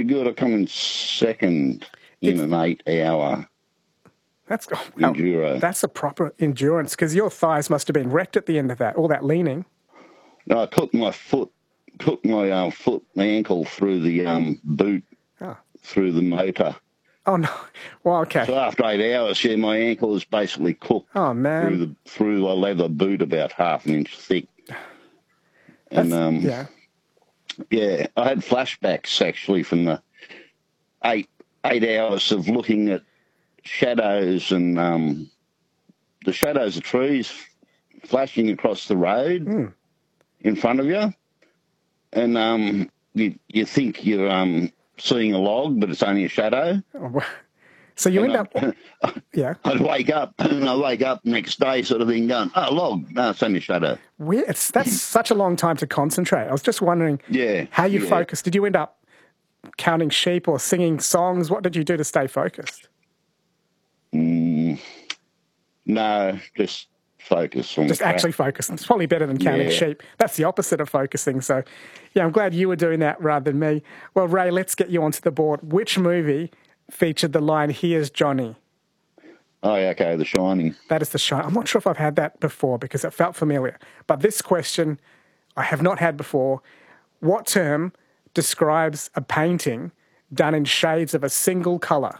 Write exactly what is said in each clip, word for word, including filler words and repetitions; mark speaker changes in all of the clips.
Speaker 1: pretty good. I come in second in
Speaker 2: It's-
Speaker 1: an eight-hour
Speaker 2: That's oh, well,
Speaker 1: enduro.
Speaker 2: that's a proper endurance because your thighs must have been wrecked at the end of that, all that leaning.
Speaker 1: No, I took my foot, took my uh, foot, my ankle through the um, boot,
Speaker 2: Oh.
Speaker 1: through the motor.
Speaker 2: Oh, no. Well, okay.
Speaker 1: So after eight hours, yeah, my ankle was basically cooked
Speaker 2: Oh, man.
Speaker 1: through the through the leather boot about half an inch thick. And
Speaker 2: That's-
Speaker 1: um,
Speaker 2: yeah.
Speaker 1: yeah, I had flashbacks actually from the eight eight hours of looking at shadows and um, the shadows of trees flashing across the road
Speaker 2: Mm. in
Speaker 1: front of you, and um, you you think you're um, seeing a log, but it's only a shadow.
Speaker 2: Oh, well, so you
Speaker 1: And
Speaker 2: end up...
Speaker 1: I-
Speaker 2: Yeah.
Speaker 1: I'd wake up and I wake up next day, sort of thing, going, "Oh, log, no, it's only a shadow."
Speaker 2: Weird. It's, that's such a long time to concentrate. I was just wondering
Speaker 1: Yeah,
Speaker 2: how you
Speaker 1: yeah.
Speaker 2: focused. Did you end up counting sheep or singing songs? What did you do to stay focused?
Speaker 1: Mm, no, just focus on
Speaker 2: Just
Speaker 1: the track.
Speaker 2: actually focus. It's probably better than counting
Speaker 1: Yeah.
Speaker 2: sheep. That's the opposite of focusing. So, yeah, I'm glad you were doing that rather than me. Well, Ray, let's get you onto the board. Which movie featured the line, "Here's Johnny"?
Speaker 1: Oh, yeah, okay, The Shining.
Speaker 2: That is The Shining. I'm not sure if I've had that before because it felt familiar. But this question I have not had before. What term describes a painting done in shades of a single colour?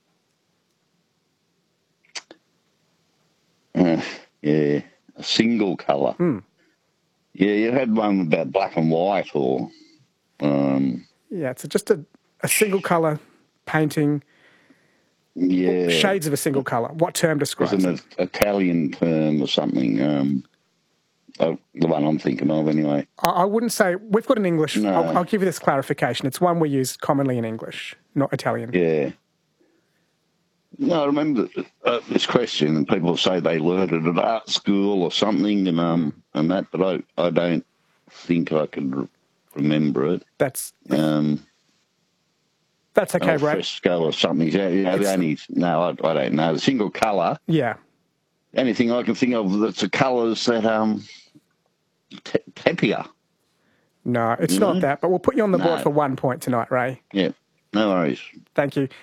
Speaker 1: Uh, yeah, a single colour.
Speaker 2: Hmm.
Speaker 1: Yeah, you had one about black and white or... Um,
Speaker 2: Yeah, it's just a, a single colour painting,
Speaker 1: yeah,
Speaker 2: shades of a single colour. What term
Speaker 1: it's
Speaker 2: describes
Speaker 1: an
Speaker 2: it?
Speaker 1: Italian term or something. Um, uh, the one I'm thinking of, anyway.
Speaker 2: I, I wouldn't say, we've got an English,
Speaker 1: No.
Speaker 2: I'll, I'll give you this clarification. It's one we use commonly in English, not Italian.
Speaker 1: Yeah. No, I remember uh, this question, and people say they learned it at art school or something, and um, and that, but I, I don't think I can re- remember it.
Speaker 2: That's
Speaker 1: Um,
Speaker 2: that's okay,
Speaker 1: al
Speaker 2: Ray.
Speaker 1: fresco or something. Yeah, you know, the
Speaker 2: It's-
Speaker 1: only no, I, I don't know. The single colour.
Speaker 2: Yeah.
Speaker 1: Anything I can think of that's the colours that um, te- Tepia.
Speaker 2: No, it's
Speaker 1: You
Speaker 2: not
Speaker 1: know?
Speaker 2: that, but we'll put you on the board
Speaker 1: No.
Speaker 2: for one point tonight, Ray.
Speaker 1: Yeah, no worries.
Speaker 2: Thank you.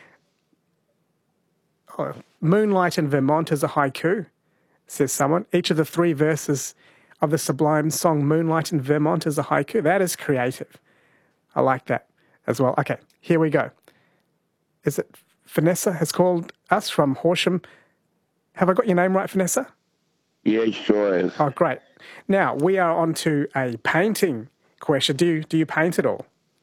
Speaker 2: Oh, Moonlight in Vermont is a haiku, says someone. Each of the three verses of the sublime song Moonlight in Vermont is a haiku. That is creative. I like that as well. Okay, here we go. Is it Vanessa has called us from Horsham? Have I got your name right, Vanessa?
Speaker 1: Yeah, sure is.
Speaker 2: Oh, great. Now, we are on to a painting question. Do you, do you paint at all?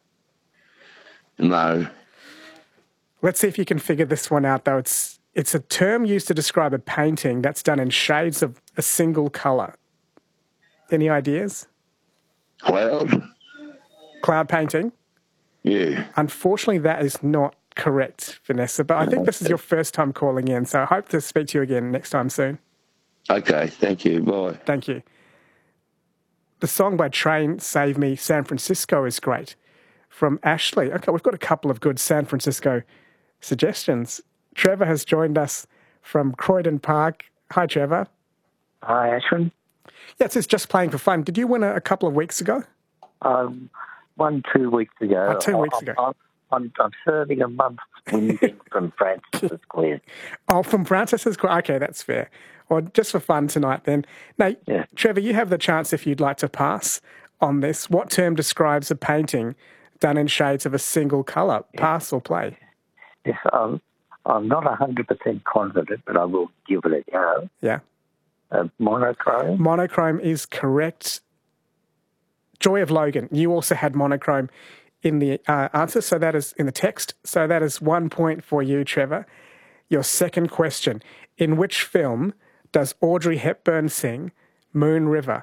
Speaker 1: No.
Speaker 2: Let's see if you can figure this one out, though. It's it's a term used to describe a painting that's done in shades of a single colour. Any ideas?
Speaker 1: Cloud?
Speaker 2: Cloud painting?
Speaker 1: Yeah.
Speaker 2: Unfortunately, that is not correct, Vanessa, but I think this is your first time calling in, so I hope to speak to you again next time soon.
Speaker 1: Okay, thank you. Bye.
Speaker 2: Thank you. The song by Train, Save Me, San Francisco is great. From Ashley. Okay, we've got a couple of good San Francisco suggestions. Trevor has joined us from Croydon Park. Hi, Trevor.
Speaker 3: Hi, Ashwin.
Speaker 2: Yeah, it says just playing for fun. Did you win a, a couple of weeks ago?
Speaker 3: Um, one, two weeks ago.
Speaker 2: Oh, two weeks
Speaker 3: I'm,
Speaker 2: ago.
Speaker 3: I'm, I'm, I'm serving a month winning from Francis Square.
Speaker 2: Oh, from Francis's. Okay, that's fair. Or just for fun tonight then. Now,
Speaker 3: Yeah.
Speaker 2: Trevor, you have the chance if you'd like to pass on this. What term describes a painting done in shades of a single colour? Pass or play?
Speaker 3: Yes, um, I'm not one hundred percent confident, but I will give it a go.
Speaker 2: Yeah.
Speaker 3: Uh, monochrome?
Speaker 2: Monochrome is correct. Joy of Logan. You also had monochrome in the uh, answer, so that is in the text. So that is one point for you, Trevor. Your second question. In which film does Audrey Hepburn sing Moon River?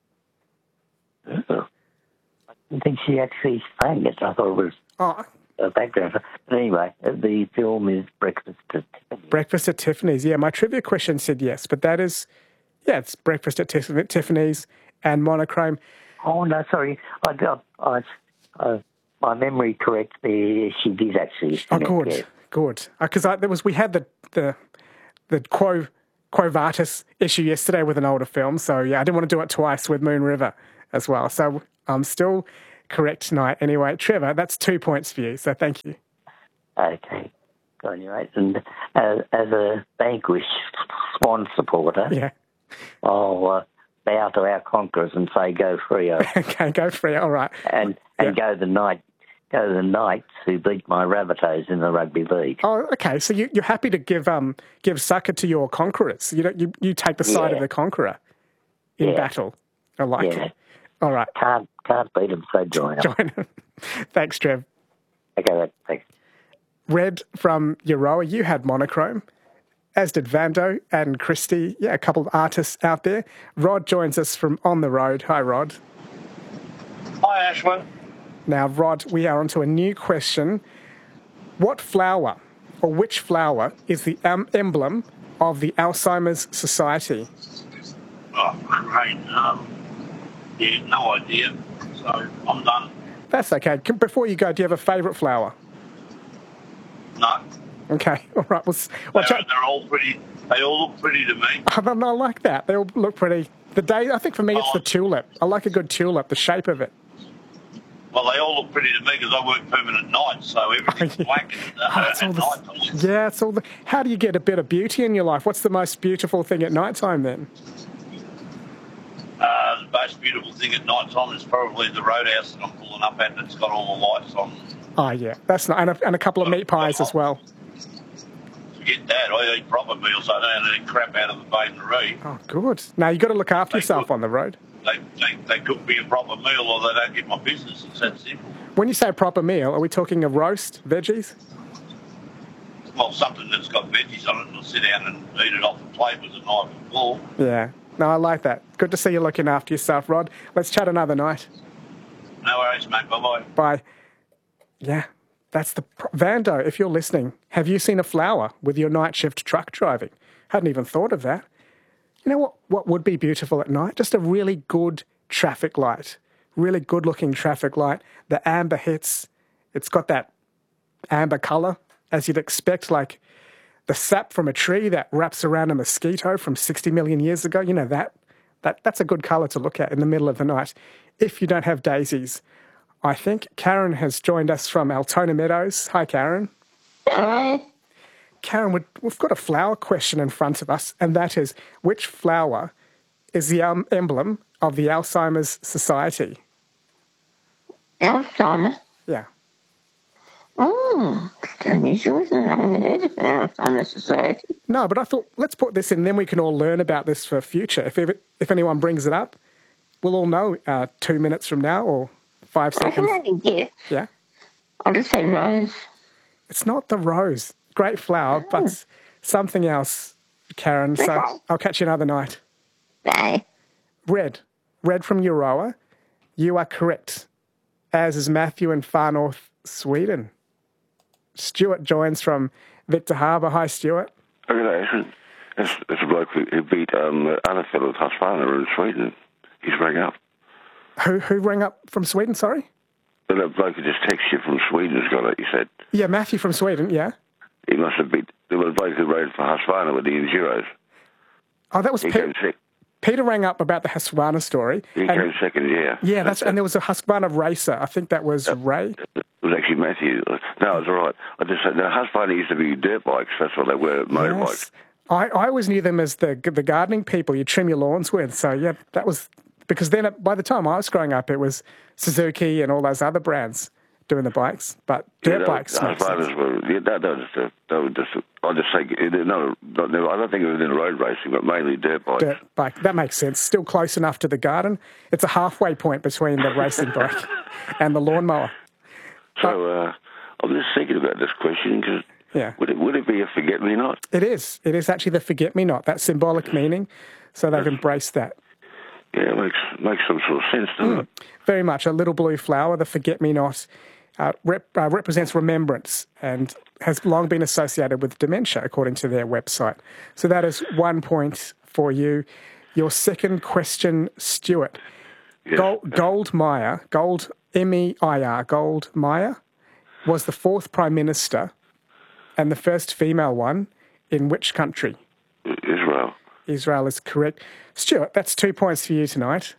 Speaker 3: Oh. I didn't think she actually sang it. I thought it was
Speaker 2: Oh,
Speaker 3: a background. But anyway, the film is Breakfast at Tiffany's.
Speaker 2: Breakfast at Tiffany's. Yeah, my trivia question said yes, but that is, yeah, it's Breakfast at Tif- Tiffany's and monochrome.
Speaker 3: Oh, no, sorry. I, got- I, I, my memory corrects me. She did actually sing
Speaker 2: Oh,
Speaker 3: it,
Speaker 2: good,
Speaker 3: yes.
Speaker 2: good. Because I there was we had the the the Quo Quo Vadis issue yesterday with an older film, so yeah, I didn't want to do it twice with Moon River as well. So I'm still correct tonight anyway. Trevor, that's two points for you, so thank you.
Speaker 3: Okay. Got you, mate. And as, as a vanquished Swan supporter,
Speaker 2: Yeah.
Speaker 3: I'll uh, bow to our conquerors and say go Freo.
Speaker 2: Okay, go Freo, all right.
Speaker 3: And and
Speaker 2: Yeah.
Speaker 3: go the night, go the Knights who beat my Rabbitohs in the rugby league.
Speaker 2: Oh, okay. So you, you're happy to give um give succour to your conquerors. You don't, you you take the side
Speaker 3: Yeah.
Speaker 2: of the conqueror in
Speaker 3: Yeah.
Speaker 2: battle. I like
Speaker 3: Yeah.
Speaker 2: it. All right,
Speaker 3: Can't can't beat them, so join them.
Speaker 2: join them. Thanks, Trev.
Speaker 3: Okay, that, thanks.
Speaker 2: Red from Euroa, you had monochrome, as did Vando and Christy. Yeah, a couple of artists out there. Rod joins us from On the Road. Hi, Rod.
Speaker 4: Hi, Ashwin.
Speaker 2: Now, Rod, we are onto a new question. What flower, or which flower, is the um, emblem of the Alzheimer's Society?
Speaker 4: Oh, great. Um, yeah, no idea. So I'm done.
Speaker 2: That's okay. Can- Before you go, do you have a favourite flower?
Speaker 4: No,
Speaker 2: Okay, all right. Well, s- well,
Speaker 4: they're,
Speaker 2: ch-
Speaker 4: they're all pretty. They all look pretty to me.
Speaker 2: I don't know, I like that. They all look pretty. The day, I think for me, it's the
Speaker 4: Oh.
Speaker 2: tulip. I like a good tulip, the shape of it.
Speaker 4: Well, they all look pretty to me because I work permanent nights, so everything's
Speaker 2: Yeah.
Speaker 4: black
Speaker 2: Oh,
Speaker 4: uh,
Speaker 2: it's
Speaker 4: at
Speaker 2: all
Speaker 4: night.
Speaker 2: the, yeah, it's all the. How do you get a bit of beauty in your life? What's the most beautiful thing at night time then?
Speaker 4: Uh, the most beautiful thing at night time is probably the roadhouse that I'm pulling up at, and it's got all the lights on.
Speaker 2: Oh yeah, that's not, and a, and a couple of meat pies as well.
Speaker 4: Forget that. I eat proper meals. I don't eat crap out of the bain-marie.
Speaker 2: Oh, good. Now you got to look after
Speaker 4: They
Speaker 2: yourself
Speaker 4: could.
Speaker 2: on the road.
Speaker 4: They, they, they cook me a proper meal or they don't get my business. It's that simple.
Speaker 2: When you say proper meal, are we talking a roast, veggies?
Speaker 4: Well, something that's got veggies on it, and I'll sit down and eat it off the plate with a knife and fork.
Speaker 2: Yeah. No, I like that. Good to see you looking after yourself, Rod. Let's chat another night.
Speaker 4: No worries, mate. Bye-bye.
Speaker 2: Bye. Yeah, that's the... Pro- Vando, if you're listening, have you seen a flower with your night shift truck driving? Hadn't even thought of that. You know what, what would be beautiful at night? Just a really good traffic light. Really good-looking traffic light. The amber hits. It's got that amber colour, as you'd expect, like the sap from a tree that wraps around a mosquito from sixty million years ago. You know that? that that's a good colour to look at in the middle of the night. If you don't have daisies, I think Karen has joined us from Altona Meadows. Hi, Karen.
Speaker 5: Hello.
Speaker 2: Karen, we- we've got a flower question in front of us, and that is, which flower is the um, emblem of the Alzheimer's Society?
Speaker 5: Alzheimer's.
Speaker 2: Yeah.
Speaker 5: Oh, it's unusual, isn't it? I haven't heard of an Alzheimer's Society.
Speaker 2: No, but I thought, let's put this in, then we can all learn about this for future. If if, if anyone brings it up, we'll all know uh, two minutes from now or five
Speaker 5: I can
Speaker 2: seconds.
Speaker 5: only guess.
Speaker 2: Yeah.
Speaker 5: I'll just say rose.
Speaker 2: It's not the rose. Great flower, but something else, Karen. So
Speaker 5: Okay.
Speaker 2: I'll catch you another night.
Speaker 5: Bye.
Speaker 2: Red. Red from Euroa. You are correct, as is Matthew in far north Sweden. Stuart joins from Victor Harbour. Hi, Stuart.
Speaker 6: Okay, it's, it's, it's a bloke who, who beat um, the other fellow, Husqvarna in Sweden. He's rang up.
Speaker 2: Who who rang up from Sweden, sorry?
Speaker 6: The little bloke who just texted you from Sweden has got it, he said.
Speaker 2: Yeah, Matthew from Sweden, yeah.
Speaker 6: He must have beat the little bloke who rode for Husqvarna with the Enduros.
Speaker 2: Oh, that was
Speaker 6: He
Speaker 2: Pe-
Speaker 6: came sec-
Speaker 2: Peter rang up about the Husqvarna story.
Speaker 6: He
Speaker 2: and-
Speaker 6: came second, yeah.
Speaker 2: yeah, that's and there was a Husqvarna racer. I think that was Ray.
Speaker 6: It was actually Matthew. No, it was all right. I just said, no, Husqvarna used to be dirt bikes. That's what they were, motorbikes.
Speaker 2: Yes. I, I always knew them as the the gardening people you trim your lawns with. So, yeah, that was... Because then, by the time I was growing up, it was Suzuki and all those other brands doing the bikes. But dirt
Speaker 6: Yeah, they were-
Speaker 2: bikes makes sense.
Speaker 6: Husqvarnas were, yeah, that, that was just, a, that was just a, I just think, no, not, I don't think it was in road racing, but mainly dirt bikes.
Speaker 2: Dirt bike. That makes sense. Still close enough to the garden. It's a halfway point between the racing bike and the lawnmower.
Speaker 6: So uh, I'm just thinking about this question because
Speaker 2: Yeah.
Speaker 6: would it would it be a forget-me-not?
Speaker 2: It is. It is actually the forget-me-not, that symbolic meaning. So they've embraced that.
Speaker 6: Yeah, it makes makes some sort of sense, doesn't it?
Speaker 2: Very much. A little blue flower, the forget-me-not, uh, rep, uh, represents remembrance and has long been associated with dementia, according to their website. So that is one point for you. Your second question, Stuart.
Speaker 6: Yes.
Speaker 2: Gold, Goldmeyer, Gold, M E I R, Goldmeyer, was the fourth Prime Minister and the first female one in which country?
Speaker 6: Israel.
Speaker 2: Israel is correct. Stuart, that's two points for you tonight.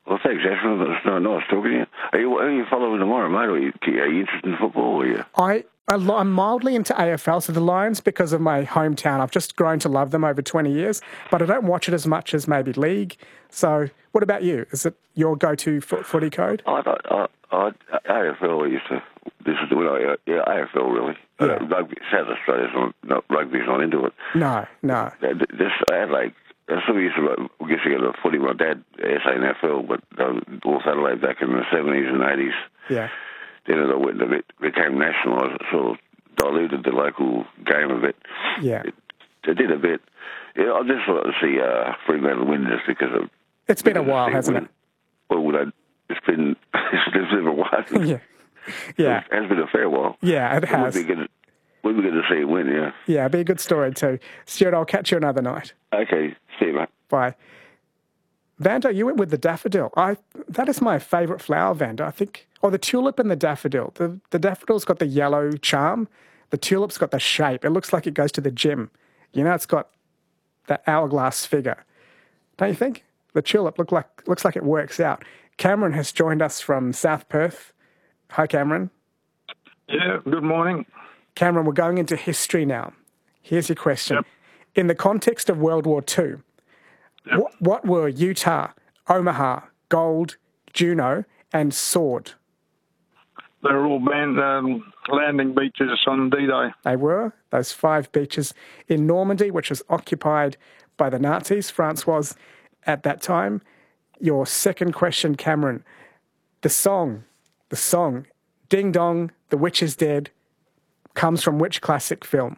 Speaker 6: Well, thanks, Ashman. It's no, nice talking to you. Are you, are you following tomorrow, mate? Or are you, are you interested in football? Or are you?
Speaker 2: I, I'm mildly into A F L, so the Lions, because of my hometown, I've just grown to love them over twenty years, but I don't watch it as much as maybe League. So what about you? Is it your go-to fo- footy code?
Speaker 6: I, I, I, I, A F L, I used to... This is the way I... Yeah, A F L, really.
Speaker 2: Yeah.
Speaker 6: Uh, rugby, South Australia's not... not rugby's not into it.
Speaker 2: No, no.
Speaker 6: This Adelaide... I still used to... I guess I got a footy. My dad, S A N F L, but uh, North Adelaide back in the seventies and eighties.
Speaker 2: Yeah.
Speaker 6: Then as I went a bit, became national, I sort of diluted the local game a bit.
Speaker 2: Yeah.
Speaker 6: It, I did a bit. Yeah, I just wanted to see uh, Fremantle win just because of...
Speaker 2: It's been a while, hasn't
Speaker 6: win.
Speaker 2: it?
Speaker 6: Well, they, it's been... it's been a while.
Speaker 2: Yeah. Yeah.
Speaker 6: It has been a fair while.
Speaker 2: Yeah, it has.
Speaker 6: We'd be good, we'd be good to see it win, yeah.
Speaker 2: Yeah, it'd be a good story too. Stuart, I'll catch you another night.
Speaker 6: Okay, see you, mate.
Speaker 2: Bye. Vanda, you went with the daffodil. I That is my favourite flower, Vanda. I think... Or the tulip and the daffodil. The, the daffodil's got the yellow charm. The tulip's got the shape. It looks like it goes to the gym. You know, it's got that hourglass figure. Don't you think? The tulip look like looks like it works out. Cameron has joined us from South Perth. Hi, Cameron.
Speaker 7: Yeah, good morning.
Speaker 2: Cameron, we're going into history now. Here's your question.
Speaker 7: Yep.
Speaker 2: In the context of World War Two,
Speaker 7: Yep.
Speaker 2: what, what were Utah, Omaha, Gold, Juno, and Sword?
Speaker 7: They're all banned um, landing beaches on D-Day.
Speaker 2: They were, those five beaches in Normandy, which was occupied by the Nazis. France was at that time. Your second question, Cameron. The song, the song, Ding Dong, The Witch is Dead, comes from which classic film?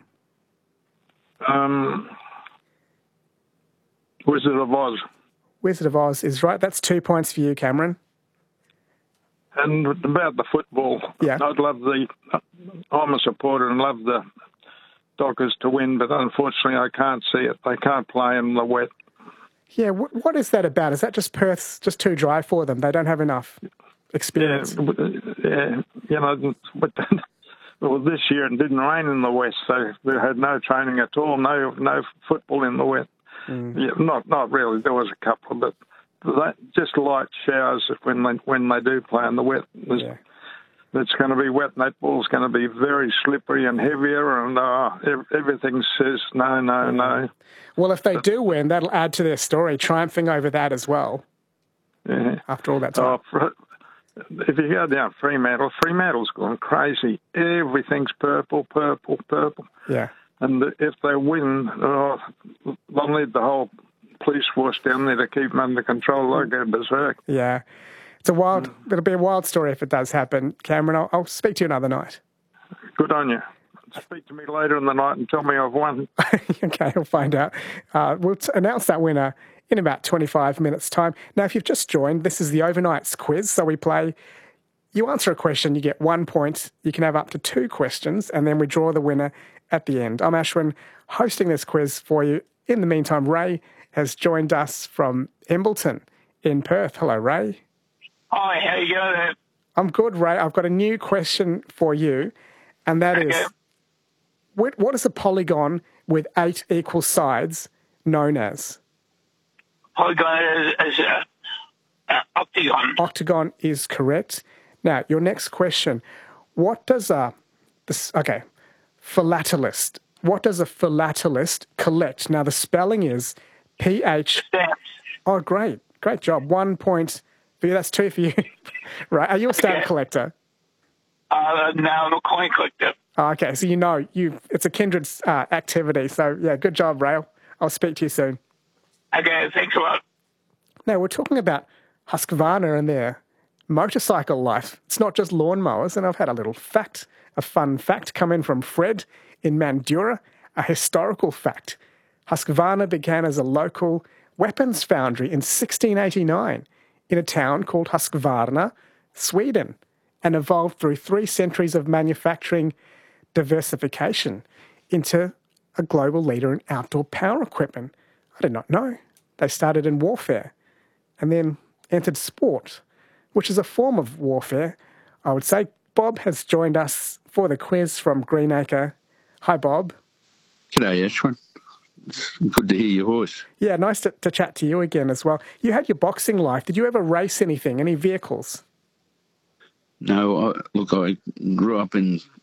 Speaker 7: Um, Wizard of Oz.
Speaker 2: Wizard of Oz is right. That's two points for you, Cameron.
Speaker 7: And about the football,
Speaker 2: Yeah.
Speaker 7: I'd love the... I'm a supporter and love the Dockers to win, but unfortunately I can't see it. They can't play in the wet.
Speaker 2: Yeah, wh- what is that about? Is that just Perth's just too dry for them? They don't have enough experience.
Speaker 7: Yeah, yeah, you know, but well, this year it didn't rain in the west, so they had no training at all, no no football in the wet.
Speaker 2: Mm.
Speaker 7: Yeah, not not really. There was a couple, but they, just light showers when they when they do play in the wet. There's,
Speaker 2: Yeah.
Speaker 7: It's going to be wet. Netball's going to be very slippery and heavier, and uh, ev- everything says no, no, no.
Speaker 2: Well, if they do win, that'll add to their story, triumphing over that as well.
Speaker 7: Yeah.
Speaker 2: After all that time.
Speaker 7: Oh, for, if you go down Fremantle, Fremantle's gone crazy. Everything's purple, purple, purple.
Speaker 2: Yeah.
Speaker 7: And if they win, oh, they'll need the whole police force down there to keep them under control. They'll go berserk.
Speaker 2: Yeah. It's a wild, it'll be a wild story if it does happen. Cameron, I'll, I'll speak to you another night.
Speaker 7: Good on you. Speak to me later in the night and tell me I've won.
Speaker 2: Okay, we'll find out. Uh, we'll t- announce that winner in about twenty-five minutes' time. Now, if you've just joined, this is the Overnights quiz. So we play, you answer a question, you get one point. You can have up to two questions, and then we draw the winner at the end. I'm Ashwin, hosting this quiz for you. In the meantime, Ray has joined us from Embleton in Perth. Hello, Ray.
Speaker 8: Hi, how you going?
Speaker 2: I'm good, Ray. I've got a new question for you, and that
Speaker 8: Okay.
Speaker 2: is, what, what is a polygon with eight equal sides known as?
Speaker 8: Polygon is, is a, a octagon.
Speaker 2: Octagon is correct. Now, your next question. What does a... This, okay, philatelist. What does a philatelist collect? Now, the spelling is P H...
Speaker 8: Stamps.
Speaker 2: Oh, great. Great job. One point for you. That's two for you. Right. Are you a stamp
Speaker 8: Okay.
Speaker 2: collector?
Speaker 8: Uh, now I'm a coin collector.
Speaker 2: Oh, okay, so you know you it's a kindred uh, activity. So, yeah, good job, Ray. I'll speak to you soon.
Speaker 8: Okay, thanks a lot.
Speaker 2: Now, we're talking about Husqvarna and their motorcycle life. It's not just lawnmowers, and I've had a little fact, a fun fact come in from Fred in Mandurah, a historical fact. Husqvarna began as a local weapons foundry in sixteen eighty-nine in a town called Husqvarna, Sweden, and evolved through three centuries of manufacturing diversification into a global leader in outdoor power equipment. I did not know. They started in warfare and then entered sport, which is a form of warfare, I would say. Bob has joined us for the quiz from Greenacre. Hi, Bob.
Speaker 9: G'day, Ashwin. It's good to hear your voice.
Speaker 2: Yeah, nice to, to chat to you again as well. You had your boxing life. Did you ever race anything, any vehicles?
Speaker 9: No, I, look, I grew up in